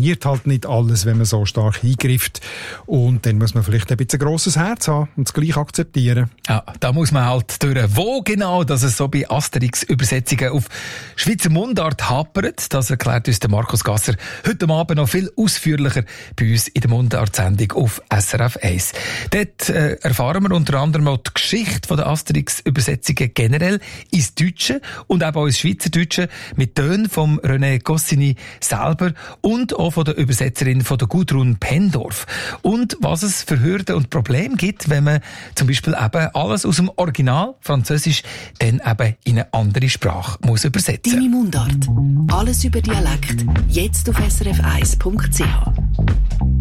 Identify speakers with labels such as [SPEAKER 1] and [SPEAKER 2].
[SPEAKER 1] funktioniert halt nicht alles, wenn man so stark eingreift. Und dann muss man vielleicht ein bisschen ein grosses Herz haben und es gleich akzeptieren.
[SPEAKER 2] Ja, da muss man halt durch. Wo genau, dass es so bei Asterix-Übersetzungen auf Schweizer Mundart hapert, das erklärt uns der Markus Gasser heute Abend noch viel ausführlicher bei uns in der Mundart-Sendung auf SRF 1. Dort erfahren wir unter anderem auch die Geschichte der Asterix-Übersetzungen generell ins Deutsche und eben auch ins Schweizerdeutsche mit Tönen von René Goscinny selber und auch von der Übersetzerin von der Gudrun Pendorf. Und was es für Hürden und Probleme gibt, wenn man zum Beispiel eben alles aus dem Original Französisch dann eben in eine andere Sprache muss übersetzen.
[SPEAKER 3] Deine Mundart. Alles über Dialekt. Jetzt auf srf1.ch.